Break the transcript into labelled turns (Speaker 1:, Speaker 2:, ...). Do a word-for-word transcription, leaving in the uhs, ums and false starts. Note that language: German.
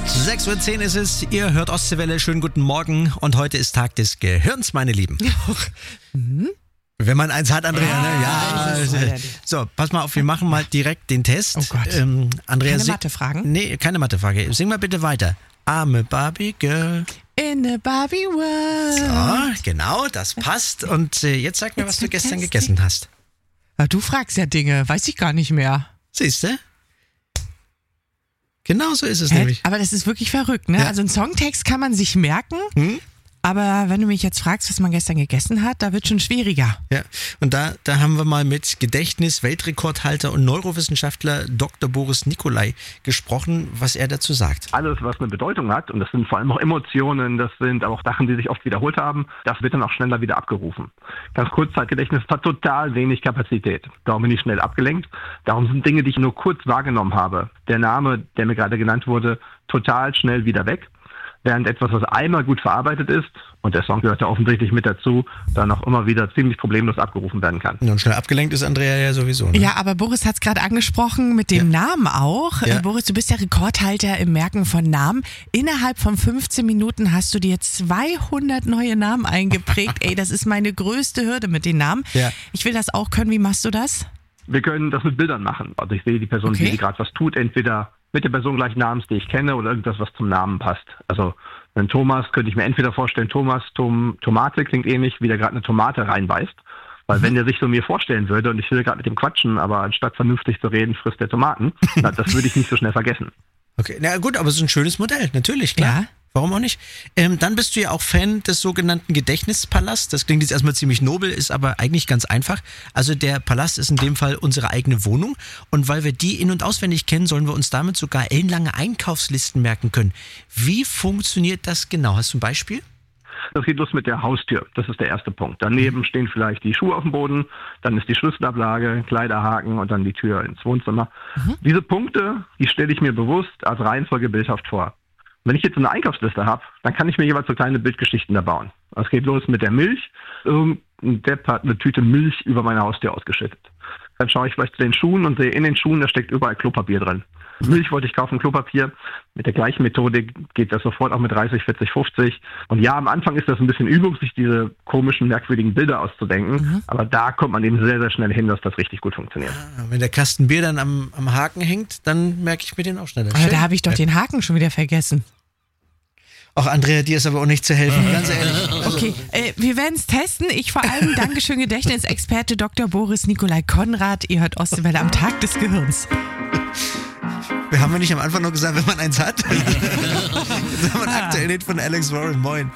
Speaker 1: sechs Uhr zehn ist es, ihr hört Ostseewelle, schönen guten Morgen und heute ist Tag des Gehirns, meine Lieben. Mhm. Wenn man eins hat, Andrea, ja, ne? Ja. Also, so, pass mal auf, wir machen mal direkt den Test.
Speaker 2: Oh Gott.
Speaker 1: Ähm, Andrea,
Speaker 2: keine
Speaker 1: sing-
Speaker 2: Mathefragen?
Speaker 1: Nee, keine Mathefrage. Sing mal bitte weiter. I'm a Barbie Girl.
Speaker 2: In a Barbie World.
Speaker 1: So, genau, das passt. Und äh, jetzt sag mir,
Speaker 2: It's
Speaker 1: was du gestern
Speaker 2: fantastic.
Speaker 1: gegessen hast.
Speaker 2: Ja, du fragst ja Dinge, weiß ich gar nicht mehr.
Speaker 1: Siehst du? Genau so ist es
Speaker 2: Hä?
Speaker 1: nämlich.
Speaker 2: Aber das ist wirklich verrückt, ne?
Speaker 1: Ja.
Speaker 2: Also einen Songtext kann man sich merken,
Speaker 1: Hm?
Speaker 2: aber wenn du mich jetzt fragst, was man gestern gegessen hat, da wird schon schwieriger.
Speaker 1: Ja, und da, da haben wir mal mit Gedächtnis-Weltrekordhalter und Neurowissenschaftler Doktor Boris Nikolai gesprochen, was er dazu sagt.
Speaker 3: Alles, was eine Bedeutung hat, und das sind vor allem auch Emotionen, das sind auch Sachen, die sich oft wiederholt haben, das wird dann auch schneller wieder abgerufen. Ganz Kurzzeitgedächtnis hat total wenig Kapazität. Darum bin ich schnell abgelenkt. Darum sind Dinge, die ich nur kurz wahrgenommen habe, der Name, der mir gerade genannt wurde, total schnell wieder weg. Während etwas, was einmal gut verarbeitet ist, und der Song gehört da offensichtlich mit dazu, dann auch immer wieder ziemlich problemlos abgerufen werden kann.
Speaker 1: Und schnell abgelenkt ist Andrea ja sowieso. Ne?
Speaker 2: Ja, aber Boris hat es gerade angesprochen mit dem
Speaker 1: Ja.
Speaker 2: Namen auch.
Speaker 1: Ja.
Speaker 2: Äh, Boris, du bist ja Rekordhalter im Merken von Namen. Innerhalb von fünfzehn Minuten hast du dir zweihundert neue Namen eingeprägt. Ey, das ist meine größte Hürde mit den Namen.
Speaker 1: Ja.
Speaker 2: Ich will das auch können. Wie machst du das?
Speaker 3: Wir können das mit Bildern machen. Also ich sehe die Person,
Speaker 2: Okay.
Speaker 3: die gerade was tut, entweder mit der Person gleichen Namens, die ich kenne, oder irgendwas, was zum Namen passt. Also wenn Thomas, könnte ich mir entweder vorstellen, Thomas, Tom, Tomate klingt ähnlich, wie der gerade eine Tomate reinbeißt. Weil wenn der sich so mir vorstellen würde und ich will gerade mit dem quatschen, aber anstatt vernünftig zu reden, frisst der Tomaten, na, das würde ich nicht so schnell vergessen.
Speaker 1: Okay, na gut, aber es ist ein schönes Modell, natürlich, klar.
Speaker 2: Ja.
Speaker 1: Warum auch nicht? Ähm, dann bist du ja auch Fan des sogenannten Gedächtnispalasts. Das klingt jetzt erstmal ziemlich nobel, ist aber eigentlich ganz einfach. Also der Palast ist in dem Fall unsere eigene Wohnung. Und weil wir die in- und auswendig kennen, sollen wir uns damit sogar ellenlange Einkaufslisten merken können. Wie funktioniert das genau? Hast du ein Beispiel?
Speaker 3: Das geht los mit der Haustür. Das ist der erste Punkt. Daneben stehen vielleicht die Schuhe auf dem Boden, dann ist die Schlüsselablage, Kleiderhaken und dann die Tür ins Wohnzimmer.
Speaker 2: Mhm.
Speaker 3: Diese Punkte, die stelle ich mir bewusst als Reihenfolge bildhaft vor. Wenn ich jetzt eine Einkaufsliste habe, dann kann ich mir jeweils so kleine Bildgeschichten da bauen. Es geht los mit der Milch. Irgendein Depp hat eine Tüte Milch über meine Haustür ausgeschüttet. Dann schaue ich vielleicht zu den Schuhen und sehe in den Schuhen, da steckt überall Klopapier drin. Milch wollte ich kaufen, Klopapier. Mit der gleichen Methodik geht das sofort auch mit dreißig, vierzig, fünfzig. Und ja, am Anfang ist das ein bisschen Übung, sich diese komischen, merkwürdigen Bilder auszudenken.
Speaker 2: Mhm.
Speaker 3: Aber da kommt man eben sehr, sehr schnell hin, dass das richtig gut funktioniert.
Speaker 1: Ah, wenn der Kasten Bier dann am, am Haken hängt, dann merke ich mir den auch schneller.
Speaker 2: Aber
Speaker 1: Schön.
Speaker 2: da habe ich doch den Haken schon wieder vergessen.
Speaker 1: Ach, Andrea, dir ist aber auch nicht zu helfen, ganz ehrlich. Also,
Speaker 2: Okay, äh, wir werden es testen. Ich vor allem, Dankeschön, Gedächtnisexperte Doktor Boris Nikolai Konrad. Ihr hört Ostseewelle am Tag des Gehirns.
Speaker 1: wir haben ja nicht am Anfang noch gesagt, wenn man eins hat. Jetzt haben wir einen aktuellen Hit von Alex Warren. Moin.